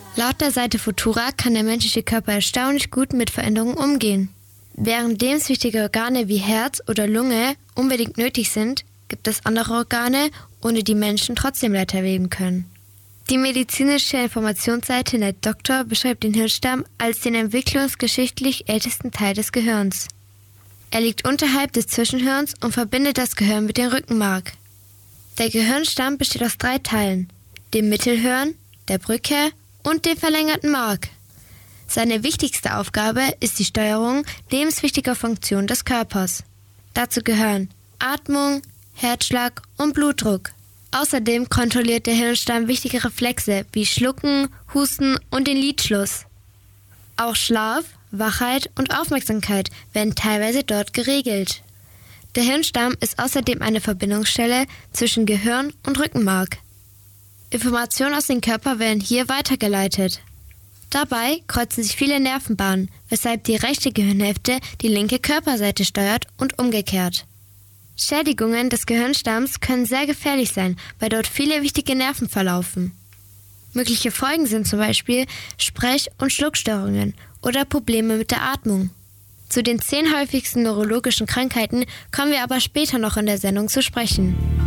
Laut der Seite Futura kann der menschliche Körper erstaunlich gut mit Veränderungen umgehen. Während lebenswichtige Organe wie Herz oder Lunge unbedingt nötig sind, gibt es andere Organe, ohne die Menschen trotzdem weiterleben können. Die medizinische Informationsseite NetDoctor beschreibt den Hirnstamm als den entwicklungsgeschichtlich ältesten Teil des Gehirns. Er liegt unterhalb des Zwischenhirns und verbindet das Gehirn mit dem Rückenmark. Der Gehirnstamm besteht aus 3 Teilen, dem Mittelhirn, der Brücke und dem verlängerten Mark. Seine wichtigste Aufgabe ist die Steuerung lebenswichtiger Funktionen des Körpers. Dazu gehören Atmung, Herzschlag und Blutdruck. Außerdem kontrolliert der Hirnstamm wichtige Reflexe wie Schlucken, Husten und den Lidschluss. Auch Schlaf, Wachheit und Aufmerksamkeit werden teilweise dort geregelt. Der Hirnstamm ist außerdem eine Verbindungsstelle zwischen Gehirn und Rückenmark. Informationen aus dem Körper werden hier weitergeleitet. Dabei kreuzen sich viele Nervenbahnen, weshalb die rechte Gehirnhälfte die linke Körperseite steuert und umgekehrt. Schädigungen des Gehirnstamms können sehr gefährlich sein, weil dort viele wichtige Nerven verlaufen. Mögliche Folgen sind zum Beispiel Sprech- und Schluckstörungen oder Probleme mit der Atmung. Zu den 10 häufigsten neurologischen Krankheiten kommen wir aber später noch in der Sendung zu sprechen.